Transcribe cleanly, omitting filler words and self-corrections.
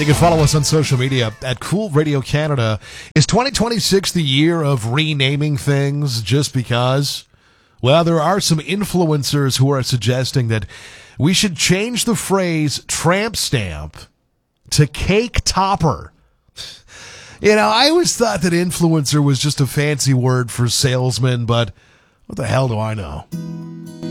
You can follow us on social media at Cool Radio Canada. Is 2026 the year of renaming things just because? Well, there are some influencers who are suggesting that we should change the phrase tramp stamp to cake topper. You know, I always thought that influencer was just a fancy word for salesman, but what the hell do I know?